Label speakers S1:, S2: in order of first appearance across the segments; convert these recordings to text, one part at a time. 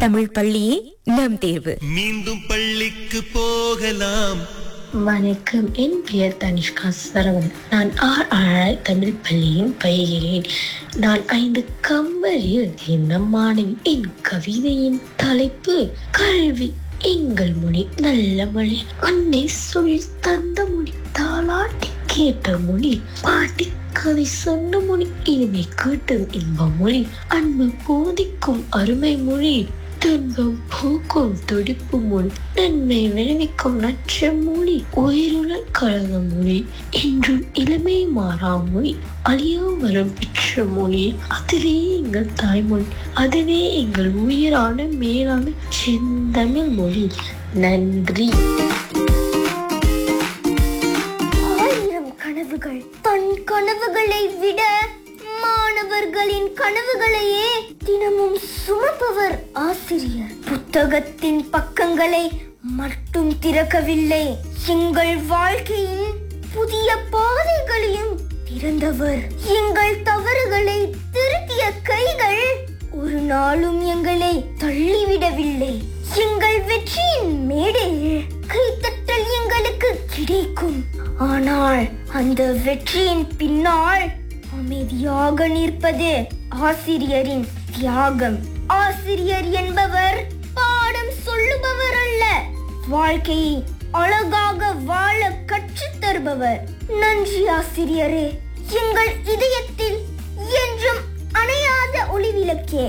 S1: தமிழ் பள்ளியே நம் தேர்வு.
S2: மீண்டும் பள்ளிக்கு போகலாம்.
S3: வணக்கம், என் பெயர் தனிஷ்கா சரவணன். நான் RRI தமிழ் பள்ளியில் பயிகிறேன். நான் 5 கம்பரில் இந்த மாணவி. என் கவிதையின் தலைப்பு கல்வி. எங்கள் மொழி நல்ல மொழி, அன்னை சொல்லி தந்த மொழி, தாலாட்டி கேட்ட மொழி, பாட்டி கதை சொன்ன மொழி, இனிமை கேட்டும் இன்ப மொழி, அன்பு போதிக்கும் அருமை மொழி, துன்பம் போக்கும் துடிப்பு மொழி, நன்மை விளைவிக்கும் நற்ற மொழி, உயிருடன் கலந்த மொழி, என்றும் இளமை மாறா மொழி, அழியா வரம் பெற்ற மொழி, அதுவே எங்கள் தாய்மொழி, அதுவே எங்கள் உயிரான மேலான செந்தமிழ் மொழி. நன்றி.
S4: ஆயிரம் கனவுகள், தன் கனவுகளை விட மாணவர்களின் கனவுகளையே தினமும் சுமப்பவர் ஆசிரியர். புத்தகத்தின் பக்கங்களை மட்டும் திறக்கவில்லை, எங்கள் வாழ்க்கையின் புதிய பாதைகளையும் திறந்தவர். எங்கள் தவறுகளை திருத்திய கைகள் ஒரு நாளும் எங்களை தள்ளிவிடவில்லை. எங்கள் வெற்றியின் மேடையில் கைத்தட்டல் எங்களுக்கு கிடைக்கும், ஆனால் அந்த வெற்றியின் பின்னால் அமைதியாக நிற்பது ஆசிரியரின் தியாகம். ஆசிரியர் என்பவர் பாடம் சொல்லுபவர் அல்ல, வாழ்க்கையை அழகாக வாழ கற்றுத் தருபவர். நன்றி ஆசிரியரே, எங்கள் இதயத்தில் என்றும் அணையாத ஒளிவிளக்கே.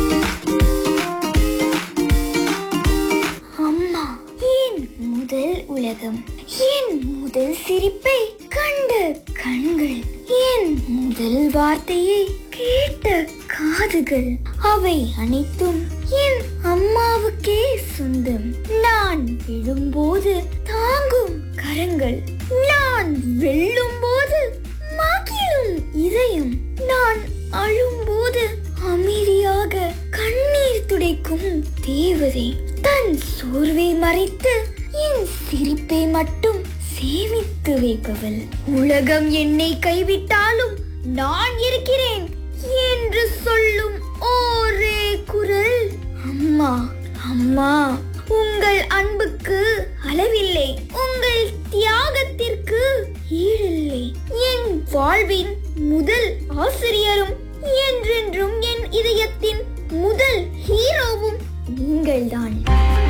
S4: அம்மா என் முதல் உலகம், என் முதல் சிரிப்பை கண்ட கண்கள், என் முதல் வார்த்தையை கேட்ட காதுகள், அவை அனைத்தும் என் அம்மாவுக்கே சொந்தம். நான் விழும்போது தாங்கும் கரங்கள், நான் வெல்லும் போது மகிழும் இதயம், நான் அழும்போது அமைதியாக கண்ணீர் துடைக்கும் தேவதை, தன் சோர்வை மறைத்து என் சிரிப்பை மட்டும் சேமித்து வைப்பவள். உலகம் என்னை கைவிட்டாலும் நான் இருக்கிறேன் என்று சொல்லும் ஒரே குரல் அம்மா. அம்மா, உங்கள் அன்புக்கு அளவில்லை, உங்கள் தியாகத்திற்கு ஈடில்லை. என் வாழ்வின் முதல் ஆசிரியரும் என்றென்றும் என் இதயத்தின் முதல் ஹீரோவும் நீங்கள்தான்.